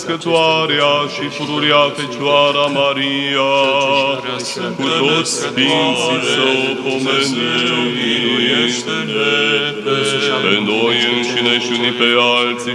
Născătoarea și pururea Fecioara Maria, cu toți Sfinții să o pomenim, pe noi înșine și unii pe alții,